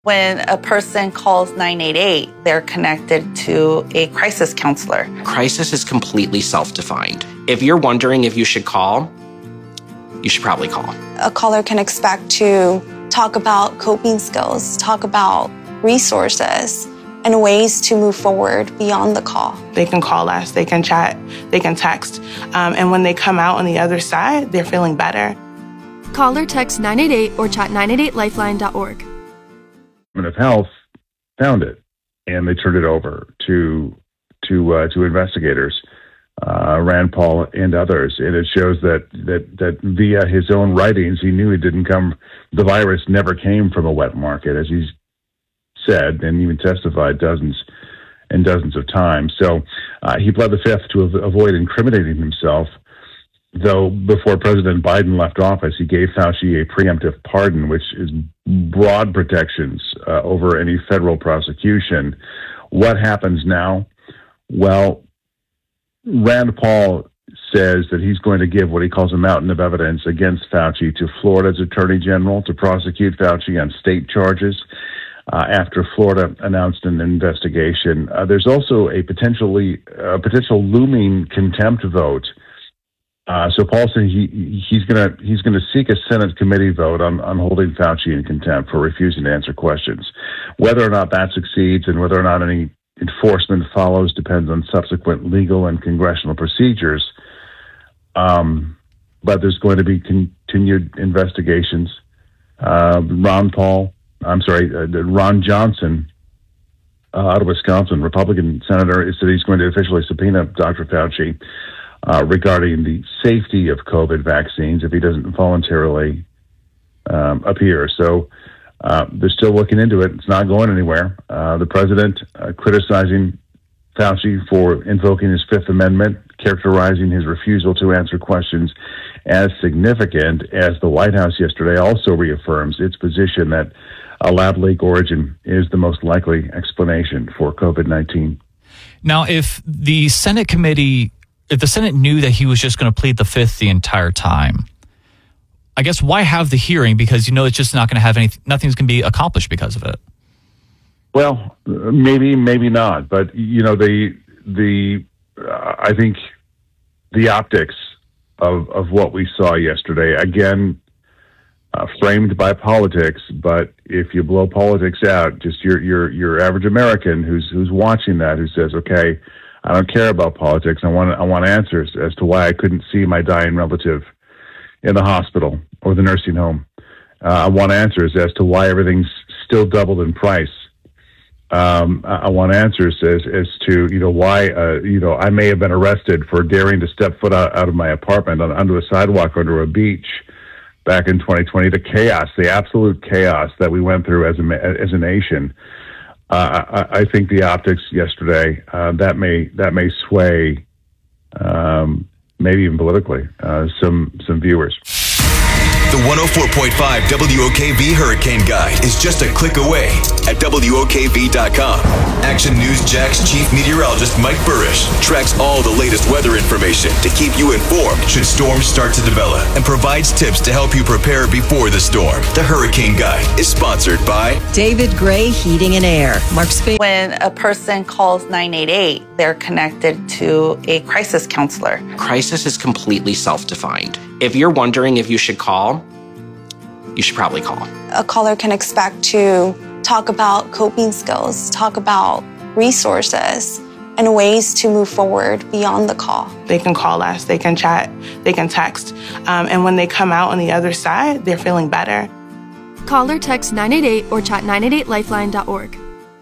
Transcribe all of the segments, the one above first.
When a person calls 988, they're connected to a crisis counselor. Crisis is completely self-defined. If you're wondering if you should call, you should probably call. A caller can expect to talk about coping skills, talk about resources, and ways to move forward beyond the call. They can call us, they can chat, they can text. And when they come out on the other side, they're feeling better. Call or text 988 or chat 988lifeline.org. Department of Health found it, and they turned it over to investigators, Rand Paul and others. And it shows that via his own writings, he knew the virus never came from a wet market, as he's said and even testified dozens and dozens of times. So he pled the fifth to avoid incriminating himself. Though before President Biden left office, he gave Fauci a preemptive pardon, which is broad protections over any federal prosecution. What happens now? Well, Rand Paul says that he's going to give what he calls a mountain of evidence against Fauci to Florida's Attorney General to prosecute Fauci on state charges after Florida announced an investigation. There's also a potential looming contempt vote. So Paul said he's going to seek a Senate committee vote on holding Fauci in contempt for refusing to answer questions. Whether or not that succeeds and whether or not any enforcement follows depends on subsequent legal and congressional procedures. But there's going to be continued investigations. Ron Johnson out of Wisconsin, Republican senator, said he's going to officially subpoena Dr. Fauci regarding the safety of COVID vaccines if he doesn't voluntarily appear. So they're still looking into it. It's not going anywhere. The president criticizing Fauci for invoking his Fifth Amendment, characterizing his refusal to answer questions as significant, as the White House yesterday also reaffirms its position that a lab leak origin is the most likely explanation for COVID-19. Now, if the Senate knew that he was just going to plead the fifth the entire time, I guess why have the hearing? Because it's just not going to have nothing's going to be accomplished because of it. Well, maybe not, but I think the optics of what we saw yesterday, again, framed by politics. But if you blow politics out, just your average American who's watching that, who says, okay, I don't care about politics. I want answers as to why I couldn't see my dying relative in the hospital or the nursing home. I want answers as to why everything's still doubled in price. I want answers as to why I may have been arrested for daring to step foot out of my apartment onto a sidewalk under a beach back in 2020. The chaos, the absolute chaos that we went through as a nation. I think the optics yesterday that may sway, maybe even politically, some viewers. The 104.5 WOKV Hurricane Guide is just a click away at WOKV.com. Action News Jack's chief meteorologist Mike Burrish tracks all the latest weather information to keep you informed should storms start to develop and provides tips to help you prepare before the storm. The Hurricane Guide is sponsored by David Gray Heating and Air. When a person calls 988, they're connected to a crisis counselor. Crisis is completely self-defined. If you're wondering if you should call, you should probably call. A caller can expect to talk about coping skills, talk about resources, and ways to move forward beyond the call. They can call us, they can chat, they can text. And when they come out on the other side, they're feeling better. Call or text 988 or chat 988lifeline.org.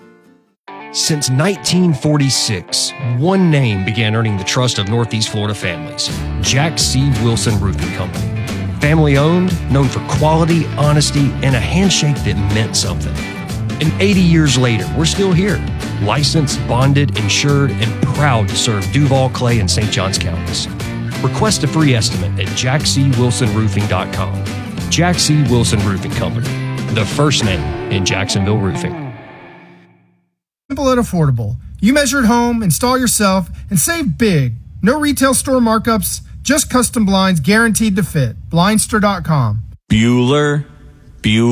Since 1946, one name began earning the trust of Northeast Florida families: Jack C. Wilson Roofing Company. Family owned, known for quality, honesty, and a handshake that meant something. And 80 years later, we're still here, licensed, bonded, insured, and proud to serve Duval, Clay, and St. Johns counties. Request a free estimate at jackcwilsonroofing.com. Jack C. Wilson Roofing Company, the first name in Jacksonville roofing. Simple and affordable. You measure at home, install yourself, and save big. No retail store markups, just custom blinds guaranteed to fit. Blindster.com. Bueller.